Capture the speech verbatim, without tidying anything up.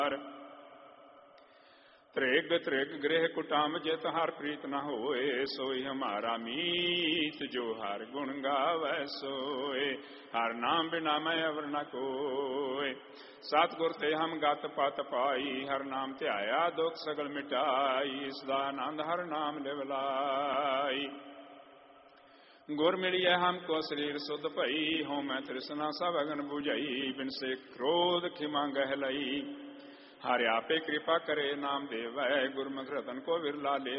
त्रिग त्रिग गृह कुटाम जित हर प्रीत न होए, सोई हमारा मीत जो हर गुण गावै सोए। हर नाम बिना मैं अवर न कोय, सतगुर ते हम गत पत पाई। हर नाम ध्याया दुख सगल मिटाई, सदा आनंद हर नाम लिवलाई। गुर मिलिए हमको शरीर सुध भई, हो मैं तृष्णा सब अगन बुझई। बिन से क्रोध खिमा गहलई, हर आपे कृपा करे नाम देवै। गुरमुख रतन को विरला ले